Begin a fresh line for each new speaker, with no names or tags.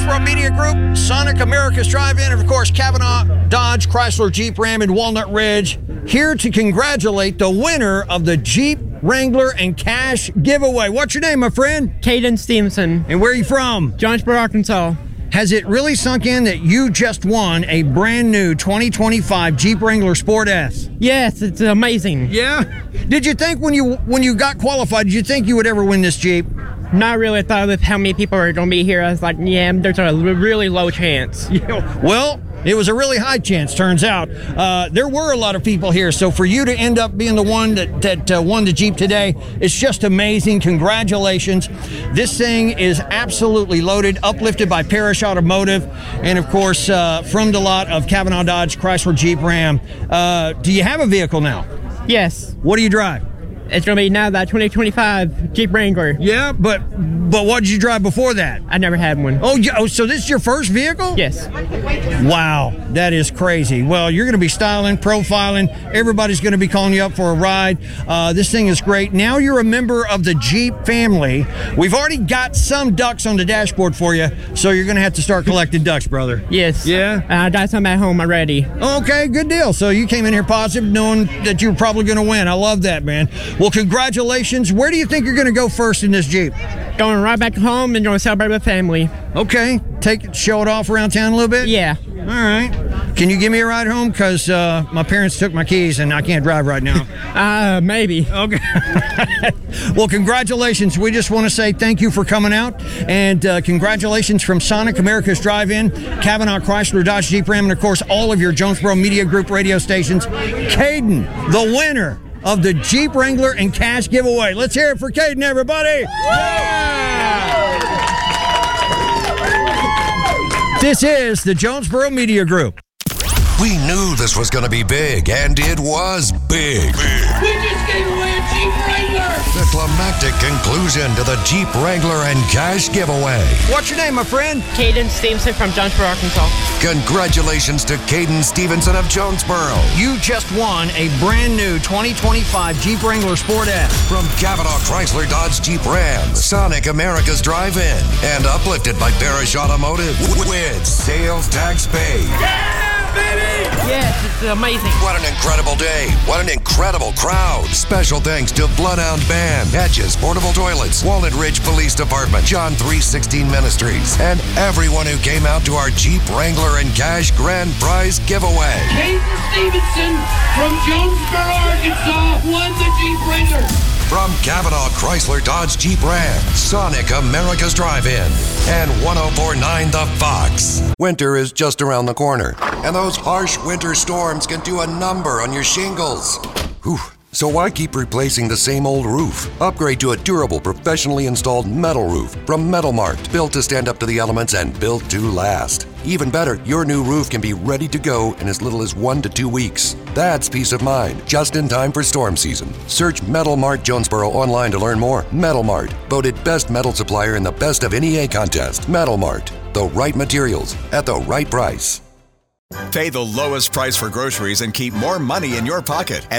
Jonesboro Media Group, Sonic America's Drive-In, and of course, Kavanaugh Dodge Chrysler Jeep Ram in Walnut Ridge, here to congratulate the winner of the Jeep Wrangler and Cash giveaway. What's your name, my friend?
Caden Stevenson.
And where are you from?
Jonesboro, Arkansas.
Has it really sunk in that you just won a brand new 2025 Jeep Wrangler Sport S?
Yes, it's amazing.
Yeah? Did you think when you got qualified, did you think you would ever win this Jeep?
Not really. I thought with how many people are going to be here, I was like, yeah, there's a really low chance.
Well, it was a really high chance, turns out. There were a lot of people here, so for you to end up being the one that won the Jeep today, it's just amazing. Congratulations. This thing is absolutely loaded, uplifted by Parrish Automotive, and of course, from the lot of Kavanaugh Dodge Chrysler Jeep Ram. Do you have a vehicle now?
Yes.
What do you drive?
It's going to be now that 2025 Jeep Wrangler.
Yeah, but what did you drive before that?
I never had one.
Oh, so this is your first vehicle?
Yes.
Wow, that is crazy. Well, you're going to be styling, profiling. Everybody's going to be calling you up for a ride. This thing is great. Now you're a member of the Jeep family. We've already got some ducks on the dashboard for you, so you're going to have to start collecting ducks, brother.
Yes.
Yeah?
I got some at home already.
Okay, good deal. So you came in here positive, knowing that you were probably going to win. I love that, man. Well, congratulations. Where do you think you're going to go first in this Jeep?
Going right back home and going to celebrate with family.
Okay. Show it off around town a little bit?
Yeah.
All right. Can you give me a ride home? Because my parents took my keys and I can't drive right now.
Maybe.
Okay. Well, congratulations. We just want to say thank you for coming out. And congratulations from Sonic America's Drive-In, Kavanaugh Chrysler Dodge Jeep Ram, and of course, all of your Jonesboro Media Group radio stations. Caden, the winner of the Jeep Wrangler and Cash giveaway. Let's hear it for Caden, everybody. Yeah! This is the Jonesboro Media Group.
We knew this was going to be big, and it was big.
We just gave away a Jeep Wrangler!
The climactic conclusion to the Jeep Wrangler and Cash giveaway.
What's your name, my friend?
Caden Stevenson from Jonesboro, Arkansas.
Congratulations to Caden Stevenson of Jonesboro.
You just won a brand new 2025 Jeep Wrangler Sport S.
From Kavanaugh Chrysler Dodge Jeep Ram, Sonic America's Drive-In, and uplifted by Parrish Automotive with sales tax paid.
Yeah, baby!
Yes, it's amazing.
What an incredible day. What an incredible crowd. Special thanks to Bloodhound Band, Hedges Portable Toilets, Walnut Ridge Police Department, John 316 Ministries, and everyone who came out to our Jeep Wrangler and Cash Grand Prize giveaway.
Caden Stevenson from Jonesboro, Arkansas won the Jeep Wrangler.
From Kavanaugh Chrysler Dodge Jeep Ram, Sonic America's Drive-In, and 104.9 The Fox. Winter is just around the corner, and those harsh winter storms can do a number on your shingles. Whew. So why keep replacing the same old roof? Upgrade to a durable, professionally installed metal roof from Metal Mart, built to stand up to the elements and built to last. Even better, your new roof can be ready to go in as little as 1 to 2 weeks. That's peace of mind, just in time for storm season. Search Metal Mart Jonesboro online to learn more. Metal Mart, voted best metal supplier in the Best of NEA contest. Metal Mart, the right materials at the right price.
Pay the lowest price for groceries and keep more money in your pocket at